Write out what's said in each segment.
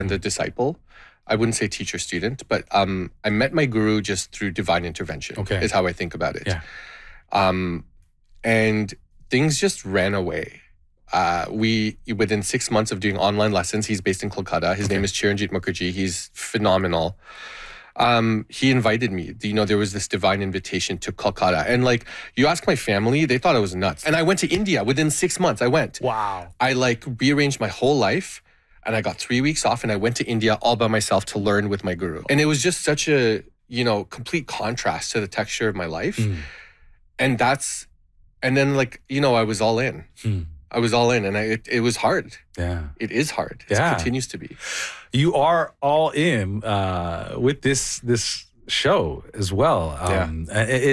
the disciple. I wouldn't say teacher student, but I met my guru just through divine intervention. Okay. Is how I think about it. Yeah. And things just ran away. Within 6 months of doing online lessons, he's based in Kolkata. His name is Chiranjit Mukherjee. He's phenomenal. He invited me. There was this divine invitation to Kolkata. And like, you ask my family, they thought I was nuts. And I went to India within 6 months. I went. Wow. I like rearranged my whole life and I got 3 weeks off and I went to India all by myself to learn with my guru. And it was just such a, complete contrast to the texture of my life. And then like, I was all in. I was all in and it was hard. Yeah. It is hard. It continues to be. You are all in with this show as well. And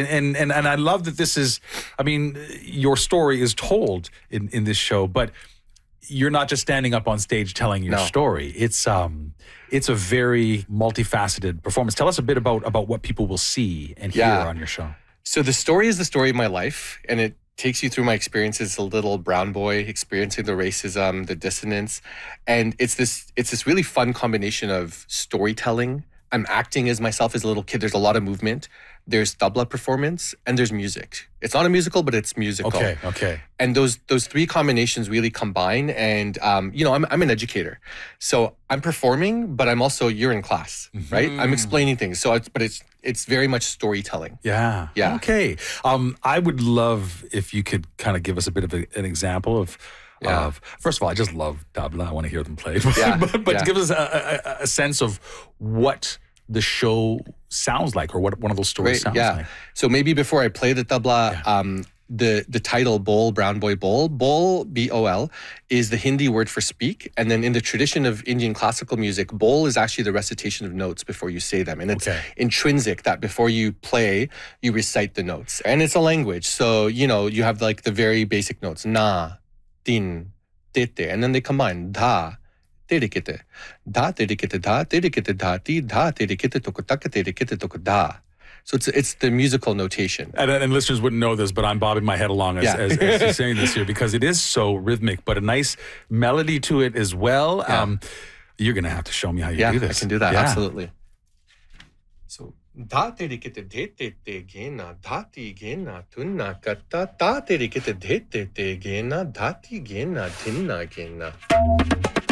I love that this is, your story is told in this show, but you're not just standing up on stage telling your story. It's a very multifaceted performance. Tell us a bit about what people will see and hear on your show. So the story is the story of my life, and it takes you through my experience as a little brown boy, experiencing the racism, the dissonance. And it's this really fun combination of storytelling. I'm acting as myself as a little kid. There's a lot of movement. There's tabla performance and there's music. It's not a musical, but it's musical. Okay. And those three combinations really combine. And, I'm an educator. So I'm performing, but I'm also, you're in class, right? I'm explaining things. So it's very much storytelling. Yeah. Okay. I would love if you could kind of give us a bit of an example of, first of all, I just love tabla. I want to hear them played. But give us a sense of what the show sounds like, or what one of those stories sounds like. So maybe before I play the tabla, the title Bol, Brown Boy Bol, Bol, B-O-L, is the Hindi word for speak. And then in the tradition of Indian classical music, Bol is actually the recitation of notes before you say them. And it's intrinsic that before you play, you recite the notes. And it's a language. So, you have like the very basic notes, na, tin, tete, and then they combine, dha, terikete, dha, terikete, dha, terikete, dha, ti, dha, terikete, tokotaka, terikete, tokodha. So it's the musical notation. And listeners wouldn't know this, but I'm bobbing my head along as you're saying this here, because it is so rhythmic, but a nice melody to it as well. You're going to have to show me how you do this. I can do that, absolutely. So, dha terikete dhete te gena, dhati gena tunna katta, dha terikete dhete te gena, dhati gena tinna gena.